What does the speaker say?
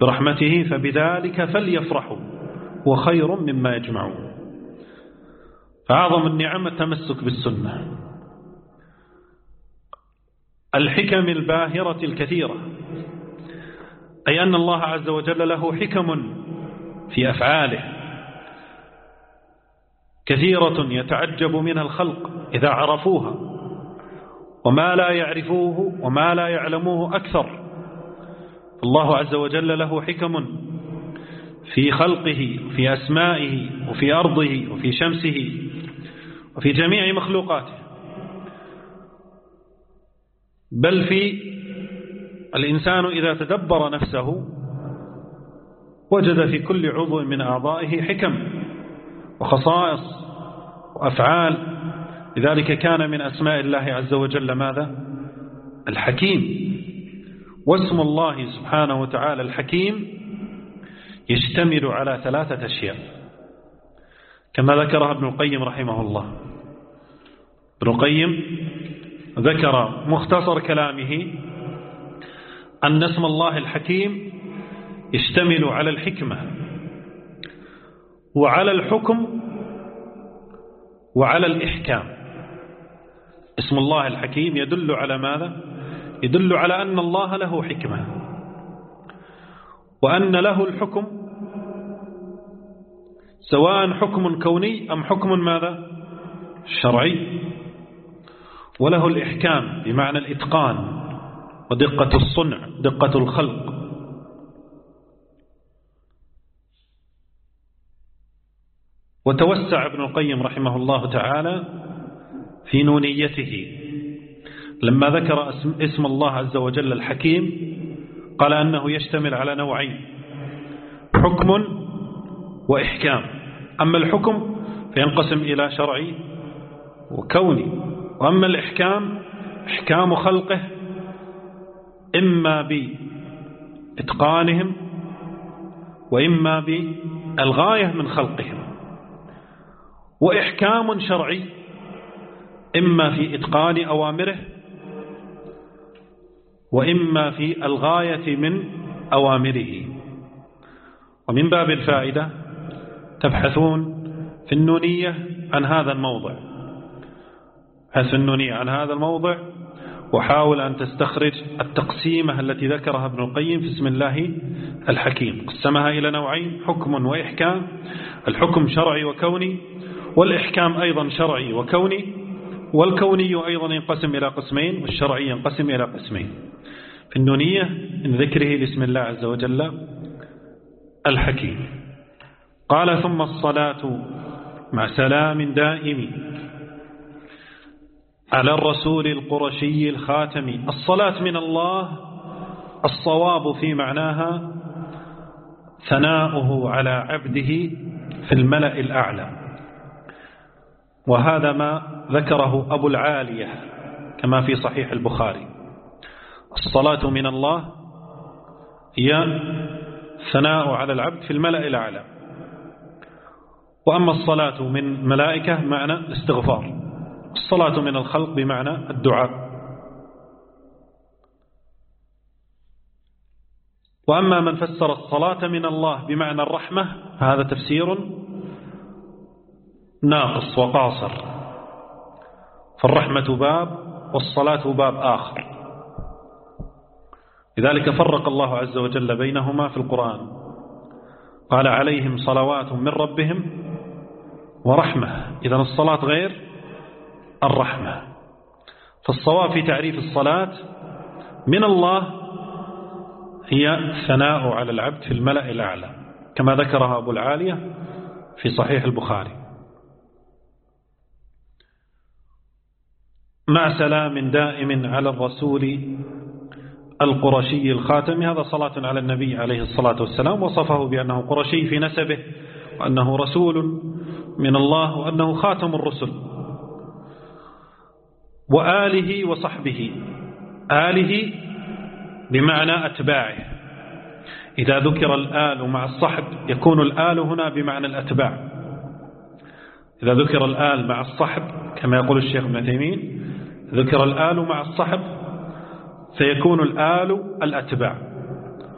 برحمته فبذلك فليفرحوا وخير مما يجمعون. فأعظم النعم التمسك بالسنة. الحكم الباهرة الكثيرة، أي أن الله عز وجل له حكم في أفعاله كثيرة يتعجب منها الخلق إذا عرفوها، وما لا يعرفوه وما لا يعلموه أكثر. الله عز وجل له حكم في خلقه، في أسمائه، وفي أرضه، وفي شمسه، وفي جميع مخلوقاته، بل في الإنسان إذا تدبر نفسه وجد في كل عضو من أعضائه حكم وخصائص وأفعال. لذلك كان من أسماء الله عز وجل ماذا؟ الحكيم. واسم الله سبحانه وتعالى الحكيم يشتمل على 3 أشياء كما ذكرها ابن القيم رحمه الله. ابن القيم ذكر مختصر كلامه أن اسم الله الحكيم يشتمل على الحكمة وعلى الحكم وعلى الإحكام. اسم الله الحكيم يدل على ماذا؟ يدل على أن الله له حكمة، وأن له الحكم، سواء حكم كوني أم حكم ماذا؟ شرعي. وله الإحكام بمعنى الإتقان ودقة الصنع، دقة الخلق. وتوسع ابن القيم رحمه الله تعالى في نونيته لما ذكر اسم الله عز وجل الحكيم، قال أنه يشتمل على نوعين: حكم وإحكام. أما الحكم فينقسم إلى شرعي وكوني، وأما الإحكام إحكام خلقه إما بإتقانهم وإما بالغاية من خلقهم، وإحكام شرعي إما في إتقان أوامره وإما في الغاية من أوامره. ومن باب الفائدة تبحثون في النونية عن هذا الموضع، بحث النونية عن هذا الموضع، وحاول أن تستخرج التقسيمة التي ذكرها ابن القيم في اسم الله الحكيم. قسمها إلى نوعين: حكم وإحكام. الحكم شرعي وكوني، والإحكام أيضا شرعي وكوني، والكوني أيضا ينقسم إلى قسمين، والشرعي ينقسم إلى قسمين. في النونية من ذكره لاسم الله عز وجل الحكيم. قال: ثم الصلاة مع سلام دائم على الرسول القرشي الخاتم. الصلاة من الله، الصواب في معناها ثناؤه على عبده في الملأ الأعلى، وهذا ما ذكره أبو العالية كما في صحيح البخاري. الصلاة من الله هي ثناء على العبد في الملأ الأعلى، وأما الصلاة من ملائكة معنى الاستغفار، الصلاة من الخلق بمعنى الدعاء. وأما من فسر الصلاة من الله بمعنى الرحمة هذا تفسير ناقص وقاصر، فالرحمة باب والصلاة باب آخر. لذلك فرق الله عز وجل بينهما في القرآن، قال: عليهم صلوات من ربهم ورحمة. إذن الصلاة غير الرحمة. فالصواب في تعريف الصلاة من الله هي الثناء على العبد في الملأ الأعلى كما ذكرها أبو العالية في صحيح البخاري. مع سلام دائم على الرسول القرشي الخاتم، هذا صلاة على النبي عليه الصلاة والسلام، وصفه بأنه قرشي في نسبه، وأنه رسول من الله، وأنه خاتم الرسل. وآله وصحبه، آله بمعنى أتباعه. إذا ذكر الآل مع الصحب يكون الآل هنا بمعنى الأتباع. إذا ذكر الآل مع الصحب كما يقول الشيخ ابن تيمية، ذكر الآل مع الصحب فيكون الآل الأتباع.